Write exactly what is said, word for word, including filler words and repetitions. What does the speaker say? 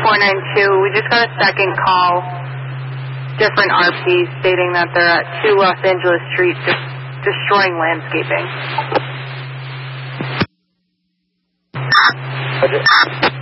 four nine two. We just got a second call, different R P, stating that they're at two Los Angeles Street just destroying landscaping. Okay.